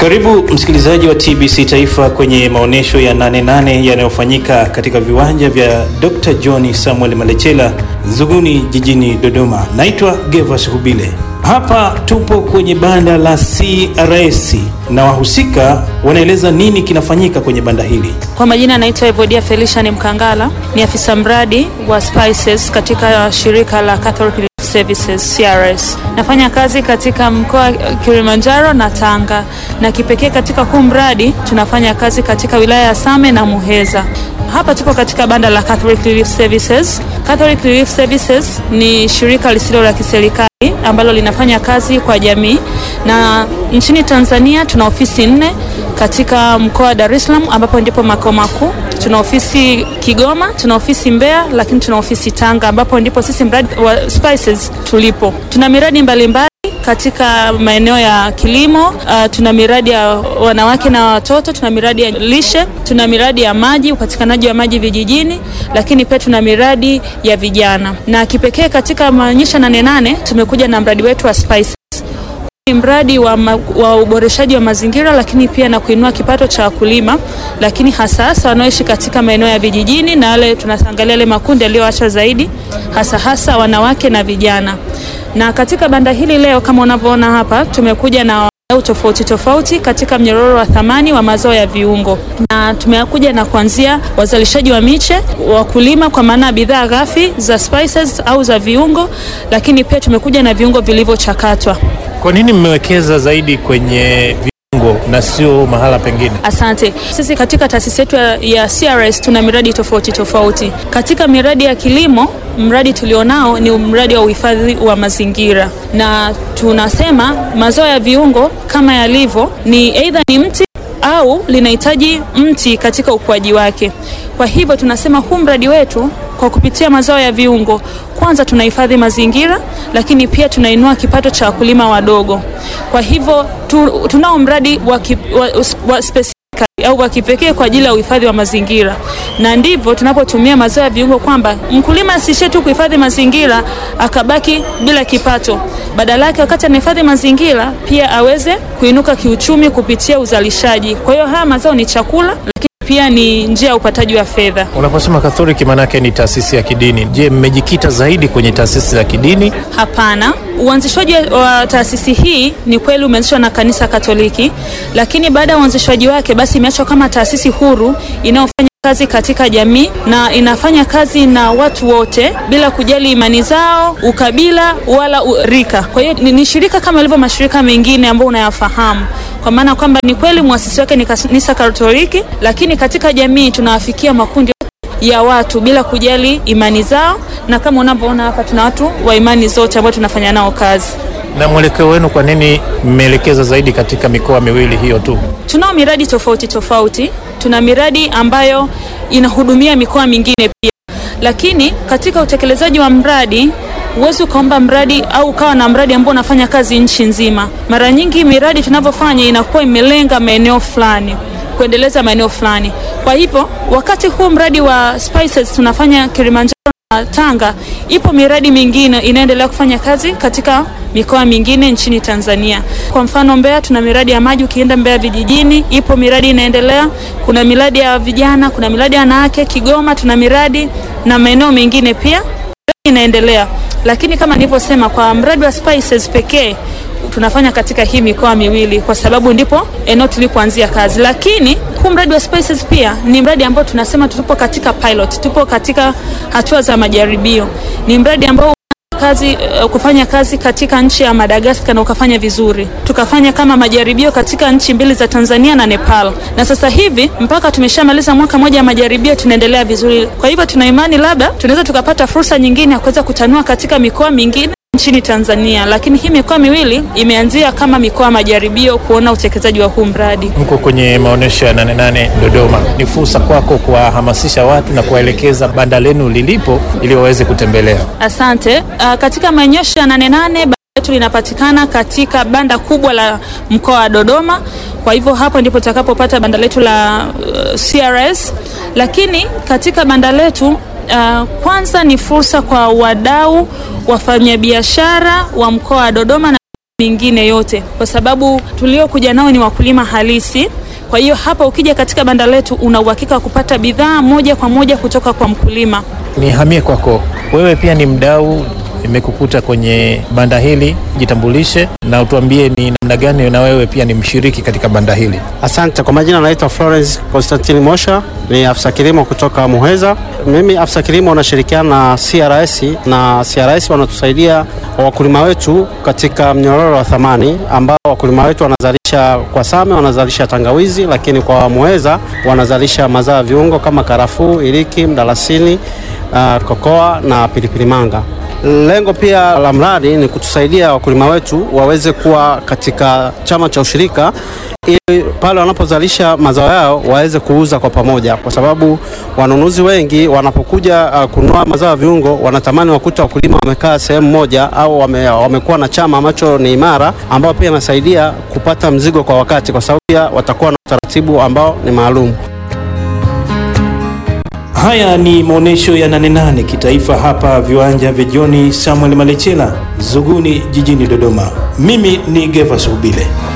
Karibu msikilizaji wa TBC Taifa kwenye maonesho ya 88 yanayofanyika katika viwanja vya Dr. John Samuel Malechela Nzuguni jijini Dodoma. Naitwa Gervas Hubile. Hapa tupo kwenye banda la CRS na wahusika wanaeleza nini kinafanyika kwenye banda hili. Kwa majina naitwa Evodia Felician Mkangala, ni afisa mradi wa Spices katika shirika la Catholic Services CRS. Nafanya kazi katika mkoa Kilimanjaro na Tanga, na kipekee katika huu mradi tunafanya kazi katika wilaya ya Same na Muheza. Hapa tupo katika banda la Catholic Relief Services. Catholic Relief Services ni shirika lisilo la kiserikali ambalo linafanya kazi kwa jamii, na nchini Tanzania tuna ofisi 4 katika mkoa wa Dar es Salaam ambapo ndipo makao makuu. Tuna ofisi Kigoma, tuna ofisi Mbeya, lakini tuna ofisi Tanga ambapo ndipo sisi mradi wa Spices tulipo. Tuna miradi mbalimbali katika maeneo ya kilimo, tuna miradi ya wanawake na watoto, tuna miradi ya lishe, tuna miradi ya maji, upatikanaji wa maji vijijini, lakini pia tuna miradi ya vijana. Na kipekee katika maonyesho 88 tumekuja na mradi wetu wa Spices. Ni mradi wa uboreshaji wa mazingira, lakini pia na kuinua kipato cha wakulima, lakini hasa wanaoishi katika maeneo ya vijijini, na wale tunaangalia wale makundi yaliyoachwa zaidi, hasa wanawake na vijana. Na katika banda hili leo kama unavyoona hapa, tumekuja na wadau tofauti katika mnyororo wa thamani wa mazao ya viungo, na tumekuja na kuanzia wazalishaji wa miche, wakulima kwa maana bidhaa ghafi za spices au za viungo, lakini pia tumekuja na viungo vilivyochakatwa. Kwa nini mmewekeza zaidi kwenye viungo na sio mahala pengine? Asante. Sisi katika taasisi yetu ya CRS tuna miradi tofauti. Katika miradi ya kilimo, mradi tulionao ni mradi wa uhifadhi wa mazingira, na tunasema mazao ya viungo kama yalivyo ni aidha ni mti au linahitaji mti katika ukuaji wake. Kwa hivyo tunasema huu mradi wetu kwa kupitia mazao ya viungo, kwanza tunahifadhi mazingira, lakini pia tunainua kipato cha wakulima wadogo. Kwa hivyo tunao mradi wa specific au wa kipekee kwa ajili ya uhifadhi wa mazingira, na ndivyo tunapotumia mazao ya viungo kwamba mkulima asishe tu kuhifadhi mazingira akabaki bila kipato, badala yake wakati anahifadhi mazingira pia aweze kuinuka kiuchumi kupitia uzalishaji. Kwa hiyo haya mazao ni chakula, lakini pia ni njia ya upataji wa fedha. Unaposema Catholic maana yake ni taasisi ya kidini. Je, mmejikita zaidi kwenye taasisi za kidini? Hapana. Uanzishwaji wa taasisi hii ni kweli umeanzishwa na kanisa Katoliki, lakini baada ya uanzishwaji wake basi imeachwa kama taasisi huru inayofanya kazi katika jamii na inafanya kazi na watu wote bila kujali imani zao, ukabila wala rika. Kwa hiyo ni shirika kama ilivyo mashirika mengine ambayo unayafahamu, kwa maana kwamba ni kweli muasisi wake ni kanisa Katoliki, lakini katika jamii tunawafikia makundi ya watu bila kujali imani zao, na kama unavyoona hapa tuna watu wa imani zote ambao tunafanya nao kazi. Na mwelekeo wenu kwa nini mmeelekeza zaidi katika mikoa miwili hiyo tu? Tunao miradi tofauti. Tuna miradi ambayo inahudumia mikoa mingine pia, lakini katika utekelezaji wa mradi huwezi ukaomba mradi au ukawa na mradi ambao unafanya kazi nchi nzima. Mara nyingi miradi tunavyofanya inakuwa imelenga maeneo fulani, kuendeleza maeneo fulani. Kwa hivyo wakati huu mradi wa Spices tunafanya Kilimanjaro na Tanga, ipo miradi mingine inaendelea kufanya kazi katika mikoa mingine nchini Tanzania. Kwa mfano Mbeya tuna miradi ya maji, ukienda Mbeya vijijini ipo miradi inaendelea. Kuna miradi ya vijana, kuna miradi ya wanawake. Kigoma tuna miradi na maeneo mengine pia inaendelea. Lakini kama nilivyosema, kwa mradi wa Spices pekee tunafanya katika hii mikoa miwili kwa sababu ndipo eneo tulipoanzia kazi. Lakini huu mradi wa Spices pia ni mradi ambao tunasema tupo katika pilot, tupo katika hatua za majaribio. Ni mradi ambao kufanya kazi katika nchi ya Madagascar na ukafanya vizuri. Tukafanya kama majaribio katika nchi 2 za Tanzania na Nepal. Na sasa hivi mpaka tumeshamaliza mwaka mmoja ya majaribio tunaendelea vizuri. Kwa hivyo tuna imani labda tunaweza tukapata fursa nyingine ya kuweza kutanua katika mikoa mingine nchini Tanzania, lakini hii mikoa miwili imeanzia kama mikoa majaribio kuona utekelezaji wa huu mradi. Mko kwenye maonesho ya 88 Dodoma. Ni fursa kwako kuwahamasisha watu na kuwaelekeza banda lenu lilipo ili waweze kutembelea. Asante. Katika maonyesho ya 88 banda letu linapatikana katika banda kubwa la mkoa wa Dodoma. Kwa hivyo hapo ndipo tutakapopata banda letu la CRS. Lakini katika banda letu kwanza ni fursa kwa wadau, wafanyabiashara wa mkoa wa Dodoma na mingine yote, kwa sababu tuliokuja nao ni wakulima halisi. Kwa hiyo hapa ukija katika banda letu una uhakika wa kupata bidhaa moja kwa moja kutoka kwa mkulima. Nihamie kwako, wewe pia ni mdau, nimekukuta kwenye banda hili, jitambulishe na utuambie ni namna gani na wewe pia ni mshiriki katika banda hili. Asante. Kwa majina naitwa Florence Constantine Mosha, ni afisa kilimo kutoka Muheza. Mimi afisa kilimo nashirikiana na CRS, na CRS wanatusaidia wakulima wetu katika mnyororo wa thamani, ambao wakulima wetu wanazalisha kwa Same, wanazalisha tangawizi, lakini kwa Muheza wanazalisha mazao ya viungo kama karafuu, iliki, mdalasini, kokoa na pilipili manga. Lengo pia la mradi ni kutusaidia wakulima wetu waweze kuwa katika chama cha ushirika, ili pale wanapozalisha mazao yao waweze kuuza kwa pamoja, kwa sababu wanunuzi wengi wanapokuja kununua mazao ya viungo wanatamani wakuta wakulima wamekaa sehemu moja, au wamekuwa na chama ambacho ni imara, ambao pia inasaidia kupata mzigo kwa wakati, kwa sababu pia watakuwa na utaratibu ambao ni maalum. Haya ni maonesho ya 88 kitaifa hapa viwanja vya John Samuel Malecela Zuguni jijini Dodoma. Mimi ni Gervas Hubile.